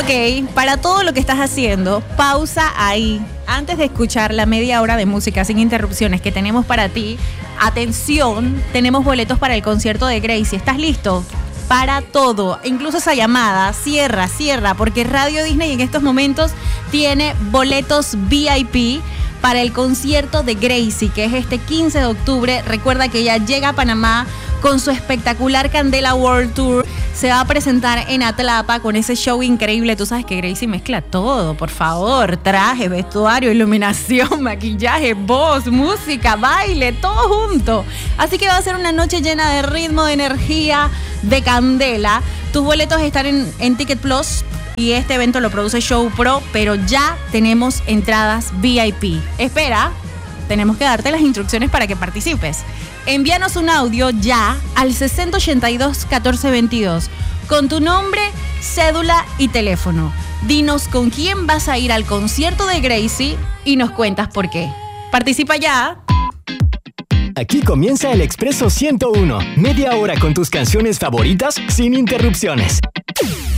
Ok, para todo lo que estás haciendo, pausa ahí. Antes de escuchar la media hora de música sin interrupciones que tenemos para ti, atención, tenemos boletos para el concierto de Gracie. ¿Estás listo? Para todo, incluso esa llamada, cierra, porque Radio Disney en estos momentos tiene boletos VIP para el concierto de Gracie, que es este 15 de octubre. Recuerda que ella llega a Panamá con su espectacular Candela World Tour. Se va a presentar en Atlapa con ese show increíble. Tú sabes que Gracie mezcla todo, por favor. Traje, vestuario, iluminación, maquillaje, voz, música, baile, todo junto. Así que va a ser una noche llena de ritmo, de energía, de candela. Tus boletos están en Ticket Plus. Y este evento lo produce Show Pro, pero ya tenemos entradas VIP. Espera, tenemos que darte las instrucciones para que participes. Envíanos un audio ya al 6082-1422 con tu nombre, cédula y teléfono. Dinos con quién vas a ir al concierto de Gracie y nos cuentas por qué. Participa ya. Aquí comienza el Expreso 101. Media hora con tus canciones favoritas sin interrupciones.